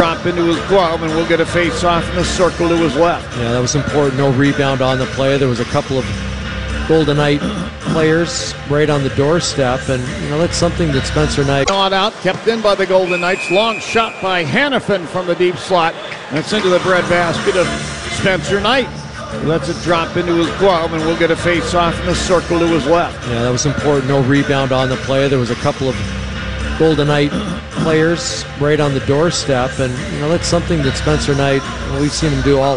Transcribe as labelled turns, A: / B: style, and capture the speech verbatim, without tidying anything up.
A: Drop into his glove, and we'll get a face-off in the circle to his left.
B: Yeah, that was important. No rebound on the play. There was a couple of Golden Knight players right on the doorstep, and you know that's something that Spencer Knight.
A: Not out, kept in by the Golden Knights. Long shot by Hanifin from the deep slot. That's into the breadbasket of Spencer Knight. He lets it drop into his glove, and we'll get a face-off in the circle to his left.
B: Yeah, that was important. No rebound on the play. There was a couple of Golden Knight players right on the doorstep, and you know that's something that Spencer Knight, we've seen him do all